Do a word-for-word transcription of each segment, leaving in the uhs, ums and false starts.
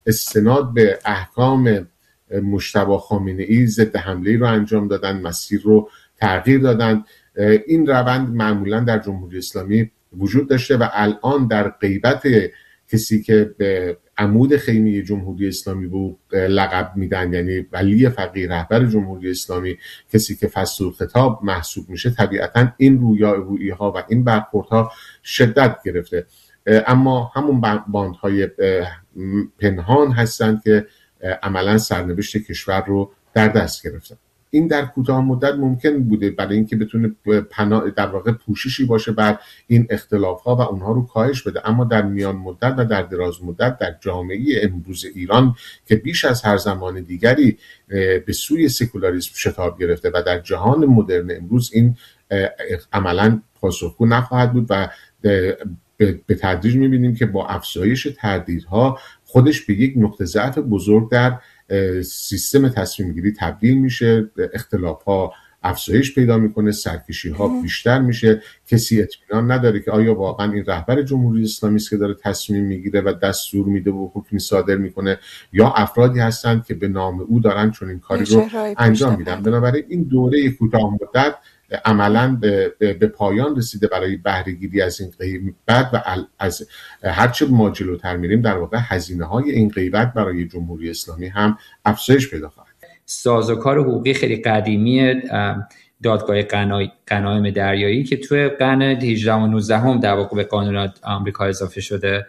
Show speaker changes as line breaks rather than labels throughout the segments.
استناد به احکام مجتبی خامنه‌ای ضد حمله رو انجام دادن، مسیر رو تغییر دادن. این روند معمولا در جمهوری اسلامی وجود داشته و الان در غیبت کسی که به عمود خیمه جمهوری اسلامی بود لقب میدن، یعنی ولی فقیه رهبر جمهوری اسلامی، کسی که فصل الخطاب محسوب میشه، طبیعتا این رویارویی ها و این برخوردها شدت گرفته. اما همون باندهای پنهان هستند که عملا سرنوشت کشور رو در دست گرفتن. این در کوتاه مدت ممکن بوده برای اینکه بتونه پناه در واقع پوششی باشه بر این اختلاف‌ها و اونها رو کاهش بده، اما در میان مدت و در دراز مدت در جامعه امروز ایران که بیش از هر زمان دیگری به سوی سکولاریسم شتاب گرفته و در جهان مدرن امروز این عملاً پاسخگو نخواهد بود و به تدریج می‌بینیم که با افزایش تردیدها خودش به یک نقطه ضعف بزرگ در سیستم تصمیم گیری تبدیل میشه، اختلاف ها افزایش پیدا میکنه، سرکشی ها بیشتر میشه، کسی اطمینان نداره که آیا واقعا این رهبر جمهوری اسلامی است که داره تصمیم میگیره و دستور میده و حکمی صادر میکنه یا افرادی هستند که به نام او دارن چون این کاری رو انجام میدن. بنابراین این دوره کوتاه مدت عملاً به, به, به پایان رسیده برای بهره‌گیری از این غیبت و از هرچه ما جلوتر میریم در واقع هزینه‌های این غیبت برای جمهوری اسلامی هم افزایش پیدا خواهد.
سازوکار حقوقی خیلی قدیمی دادگاه غنایم دریایی که توی قرن هجدهم و نوزدهم در واقع به قانون آمریکا اضافه شده،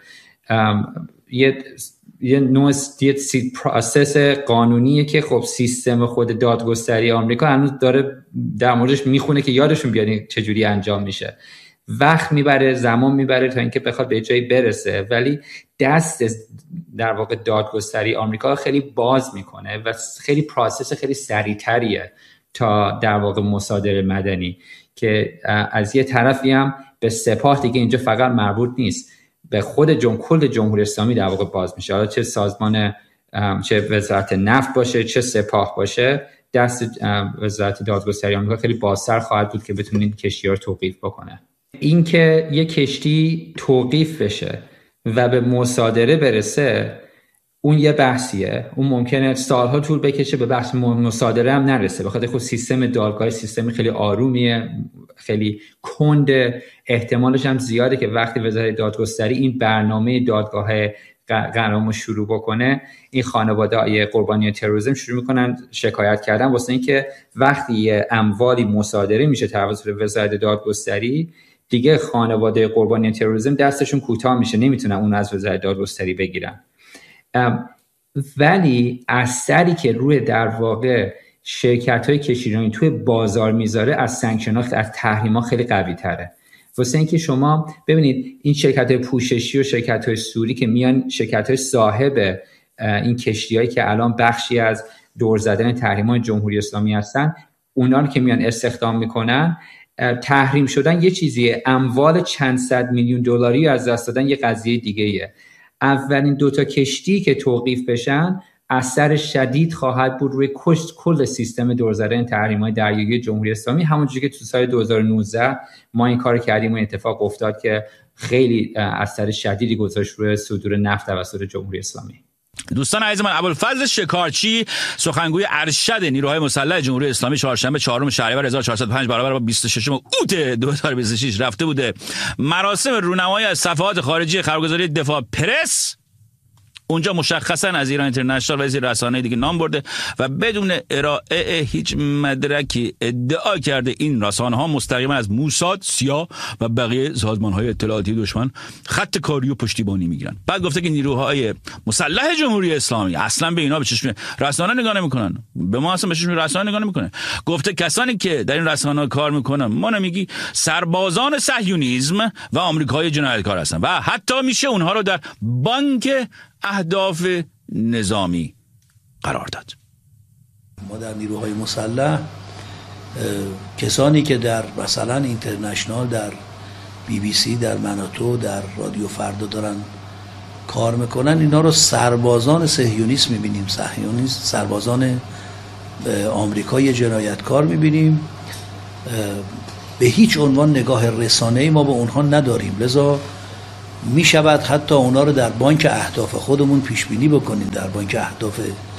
یه یه نوع پروسس قانونیه که خب سیستم خود دادگستری آمریکا هنوز داره در موردش میخونه که یادشون بیاد چجوری انجام میشه. وقت میبره، زمان میبره تا اینکه بخواد به جایی برسه، ولی دست در واقع دادگستری آمریکا خیلی باز میکنه و خیلی پروسس خیلی سریعتریه تا در واقع مصادره مدنی که از یه طرفی هم به سپاه دیگه اینجا فقط مربوط نیست، به خود جمهور کل جمهوری اسلامی در واقع باز میشه. حالا چه سازمان چه وزارت نفت باشه چه سپاه باشه، دست وزارت دادگستری آمریکا خیلی بازتر خواهد بود که بتونید کشتی‌ها رو توقیف بکنه. این که یک کشتی توقیف بشه و به مصادره برسه اون یه بحثیه، اون ممکنه سالها طول بکشه به بحث مصادره هم نرسه، بخاطر خود سیستم دادگاه سیستم خیلی آرومیه، خیلی کنده، احتمالش هم زیاده که وقتی وزارت دادگستری این برنامه دادگاه قرارمو شروع بکنه، این خانواده های قربانی تروریسم شروع میکنن شکایت کردن واسه اینکه وقتی اموالی مصادره میشه توسط وزارت دادگستری، دیگه خانواده قربانی تروریسم دستشون کوتاه میشه، نمیتونن اون از وزارت دادگستری بگیرن. ولی اثری که روی در واقع شرکت‌های کشتیرانی توی بازار میذاره از سانکشن‌ها، از تحریم‌ها خیلی قوی تره. واسه اینکه شما ببینید این شرکت‌های پوششی و شرکت‌های سوری که میان، شرکت‌های صاحب این کشتی‌هایی که الان بخشی از دور زدن تحریم‌های جمهوری اسلامی هستن، اونا رو که میان استخدام میکنن، تحریم شدن یه چیزیه، اموال چند صد میلیون دلاری از دست دادن یه قضیه دیگه‌ایه. اولین دوتا کشتی که توقیف بشن اثر شدید خواهد بود روی کشت کل سیستم دور زدن تحریم‌های دریایی جمهوری اسلامی، همونجوری که تو سال دو هزار و نوزده ما این کار کردیم و اتفاق افتاد که خیلی اثر شدیدی گذاشت روی صدور نفت توسط جمهوری اسلامی.
دوستان عزیز من، ابوالفضل شکارچی سخنگوی ارشد نیروهای مسلح جمهوری اسلامی چهارشنبه چهارم شهریور هزار و چهارصد و پنج برابر با بیست و ششم اوت دو هزار و بیست و شش رفته بوده مراسم رونمایی از صفحات خارجی خبرگزاری دفاع پرس. اونجا مشخصا از ایران اینترنشنال و از رسانه‌ای دیگه نام برده و بدون ارائه هیچ مدرکی ادعا کرده این رسانه‌ها مستقیما از موساد، سیا و بقیه سازمان‌های اطلاعاتی دشمن خط کاری و پشتیبانی میگیرن. بعد گفته که نیروهای مسلح جمهوری اسلامی اصلا به اینا به چشم رسانه نگاه نمی‌کنن، به ما اصلا به چشم رسانه نگاه نمی‌کنه. گفته کسانی که در این رسانه‌ها کار می‌کنن ما نمیگی سربازان صهیونیسم و آمریکای جنایتکار هستن و حتی میشه اونها رو در بانک اهداف نظامی قرار داد.
ما در نیروهای مسلح کسانی که در مثلا اینترنشنال، در بی بی سی، در مناتو، در رادیو فردا دارن کار میکنن، اینا رو سربازان صهیونیسم میبینیم، صهیونیست سربازان آمریکای جنایتکار میبینیم. به هیچ عنوان نگاه رسانه‌ای ما به اونها نداریم، لذا می شود حتی اونا رو در بانک اهداف خودمون پیش بینی بکنیم، در بانک اهداف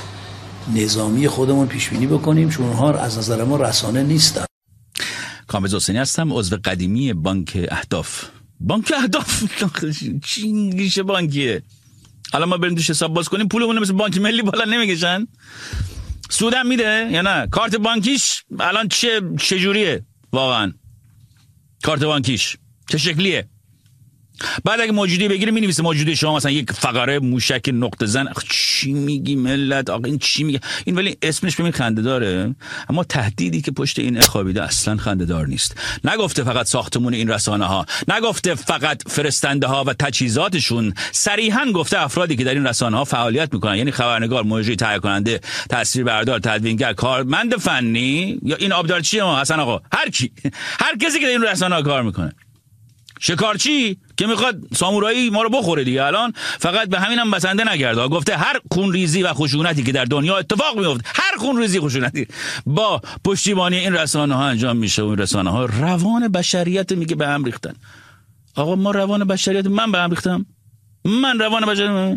نظامی خودمون پیش بینی بکنیم، چون اونها از نظر ما رسانه نیستن.
کامبیز حسینی هستم، عضو قدیمی بانک اهداف. بانک اهداف چی میشه بانکیه؟ حالا ما بریم توش حساب باز کنیم پولمون مثل بانک ملی بالا نمیکشن؟ سودم میده یا نه؟ کارت بانکیش الان چه چجوریه واقعا؟ کارت بانکیش چه شکلیه؟ بعد اگه موجودی بگیره می‌نویسه موجودی شما مثلا یک فقره موشک نقطه زن. چی میگی ملت؟ آقا این چی میگه این؟ ولی اسمش ببین خنده داره، اما تهدیدی که پشت این خوابیده اصلا خنده دار نیست. نگفته فقط ساختمون این رسانه ها، نگفته فقط فرستنده ها و تجهیزاتشون، صریحا گفته افرادی که در این رسانه ها فعالیت میکنن، یعنی خبرنگار، مجری، تهیه کننده، تصویربردار، تدوینگر، کارمند فنی یا این آبدارچی ما حسن آقا، هر کی هر کسی که در این رسانه ها کار میکنه. شکارچی که میخواد سامورایی ما رو بخوره دیگه، الان فقط به همین هم بسنده نگرده، گفته هر خونریزی و خشونتی که در دنیا اتفاق میفته، هر خونریزی خشونتی با پشتیبانی این رسانه ها انجام میشه و این رسانه ها روان بشریت میگه به هم ریختن. آقا ما روان بشریت، من به هم ریختم؟ من روان بشریت؟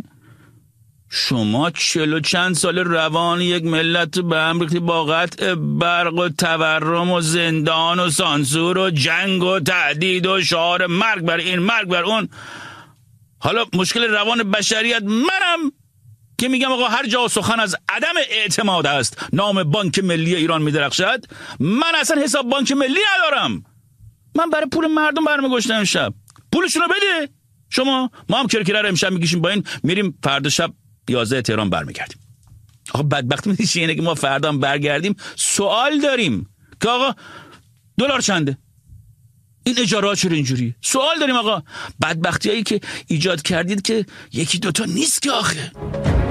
شما چل و چند سال روان یک ملت به هم ریختی با قطع برق و تورم و زندان و سانسور و جنگ و تهدید و شعار مرگ بر این مرگ بر اون. حالا مشکل روان بشریت منم که میگم آقا هر جا سخن از عدم اعتماد است نام بانک ملی ایران میدرخشد. من اصلا حساب بانک ملی ندارم، من برای پول مردم برمیگشتم امشب. پولشون رو بده شما، ما هم کرکره رو امشب میکشیم با این میریم فردا شب یازده تهران برمیگردیم. آقا بدبختی میشه اینه که ما فردا هم برگردیم سوال داریم که آقا دلار چنده، این اجاره ها چرا اینجوریه؟ سوال داریم آقا. بدبختی هایی که ایجاد کردید که یکی دوتا نیست که آخه.